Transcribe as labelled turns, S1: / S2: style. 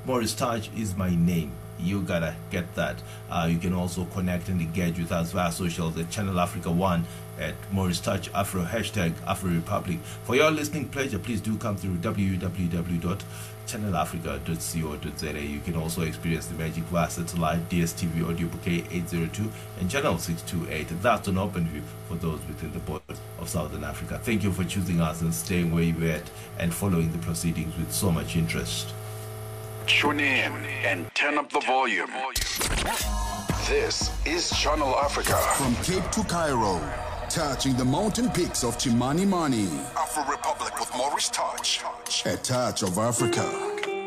S1: Maurice Touch is my name. You gotta get that. You can also connect and engage with us via socials at Channel Africa 1, at Maurice Touch Afro, hashtag Afro Republic. For your listening pleasure, please do come through www.channelafrica.co.za. You can also experience the magic via satellite, DSTV audio bouquet 802 and channel 628. That's an open view for those within the borders of Southern Africa. Thank you for choosing us and staying where you're at and following the proceedings with so much interest.
S2: Tune in and turn up the volume. This is Channel Africa.
S3: From Cape to Cairo, touching the mountain peaks of Chimani Mani.
S2: Afro Republic with Maurice Touch.
S3: A touch of Africa.